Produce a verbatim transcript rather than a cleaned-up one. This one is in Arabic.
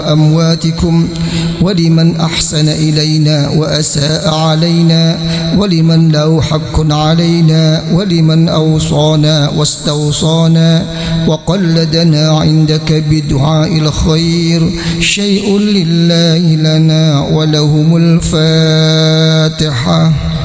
أمواتكم ولمن أحسن إلينا وأساء علينا ولمن له حق علينا ولمن أوصانا واستوصانا وقلدنا عندك بدعاء الخير شيء لله لنا ولهم الفاتحة.